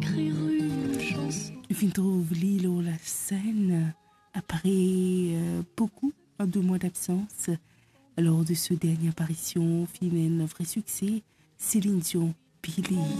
écrire une chanson. Trouve Lilo la scène apparaît beaucoup en 2 mois d'absence. Lors de sa dernière apparition, film un vrai succès, Céline Dion, Billy.